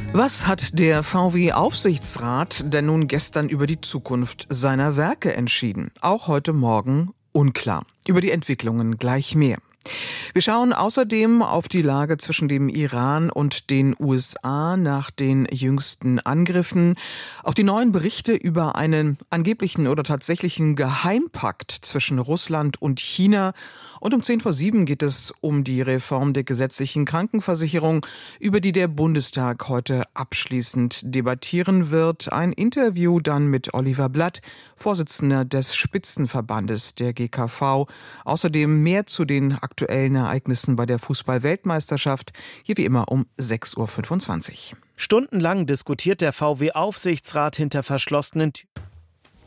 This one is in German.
Was hat der VW-Aufsichtsrat denn nun gestern über die Zukunft seiner Werke entschieden? Auch heute Morgen unklar. Über die Entwicklungen gleich mehr. Wir schauen außerdem auf die Lage zwischen dem Iran und den USA nach den jüngsten Angriffen, auf die neuen Berichte über einen angeblichen oder tatsächlichen Geheimpakt zwischen Russland und China. Und um 6:10 geht es um die Reform der gesetzlichen Krankenversicherung, über die der Bundestag heute abschließend debattieren wird. Ein Interview dann mit Oliver Blatt, Vorsitzender des Spitzenverbandes der GKV. Außerdem mehr zu den aktuellen Ereignissen bei der Fußball-Weltmeisterschaft. Hier wie immer um 6:25 Uhr. Stundenlang diskutiert der VW-Aufsichtsrat hinter verschlossenen Türen.